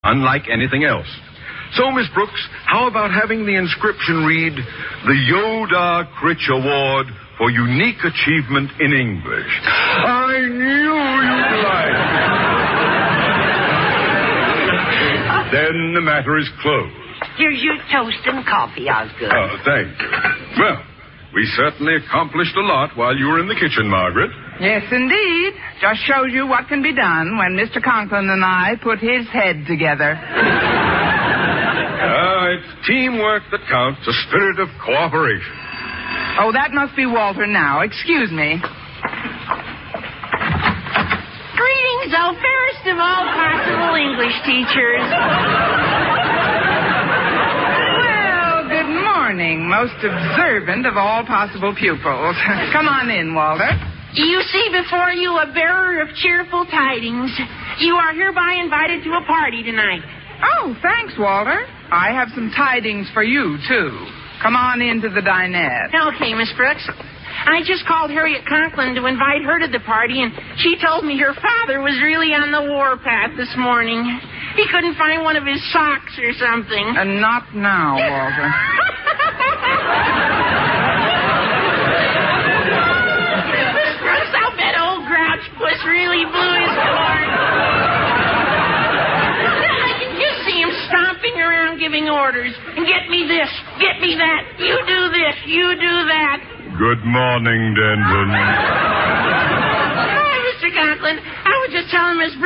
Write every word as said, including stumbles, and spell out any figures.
unlike anything else. So, Miss Brooks, how about having the inscription read, the Yoda Critch Award for Unique Achievement in English? I knew you'd like it. Then the matter is closed. Here's your toast and coffee, Osgood. Oh, thank you. Well, we certainly accomplished a lot while you were in the kitchen, Margaret. Yes, indeed. Just shows you what can be done when Mister Conklin and I put his head together. Ah, it's teamwork that counts, a spirit of cooperation. Oh, that must be Walter now. Excuse me. Greetings, oh, fairest of all possible English teachers. Well, good morning, most observant of all possible pupils. Come on in, Walter. You see before you a bearer of cheerful tidings. You are hereby invited to a party tonight. Oh, thanks, Walter. I have some tidings for you, too. Come on into the dinette. Okay, Miss Brooks. I just called Harriet Conklin to invite her to the party, and she told me her father was really on the warpath this morning. He couldn't find one of his socks or something. And not now, Walter. Miss Brooks, I'll bet old Grouch Puss really blew his horn. I can just see him stomping around giving orders. And get me this, get me that, you do this, you do that. Good morning, Denton. Hi, Mister Conklin. I was just telling Miss Brooks